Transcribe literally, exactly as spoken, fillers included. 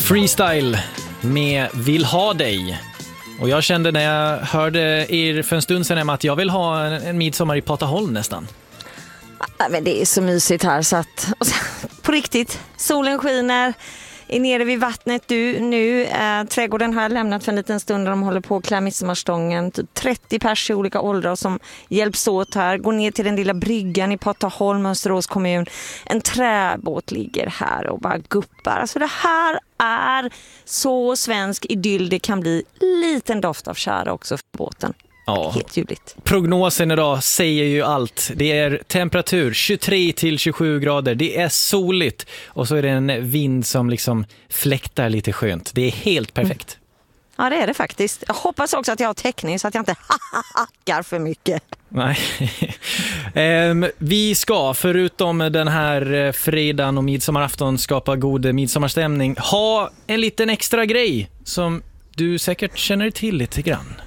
Freestyle med Vill ha dig. Och jag kände när jag hörde er för en stund sedan att jag vill ha en, en midsommar i Pataholm nästan. Ja, men det är så mysigt här så att på riktigt, solen skiner, är nere vid vattnet du, nu. Eh, trädgården har jag lämnat för en liten stund där de håller på att klä midsommarstången. Typ trettio pers i olika åldrar som hjälps åt här. Går ner till den lilla bryggan i Pataholm, Mönsterås kommun. En träbåt ligger här och bara guppar. Alltså det här är så svensk idyll det kan bli. Liten doft av kära också för båten. Ja. Helt ljuvligt. Prognosen idag säger ju allt. Det är temperatur tjugotre till tjugosju grader. Det är soligt. Och så är det en vind som liksom fläktar lite skönt. Det är helt perfekt. Mm. Ja, det är det faktiskt. Jag hoppas också att jag har täckning så att jag inte hackar för mycket. Nej. um, vi ska, förutom den här fredagen och midsommarafton, skapa god midsommarstämning, ha en liten extra grej som du säkert känner till lite grann.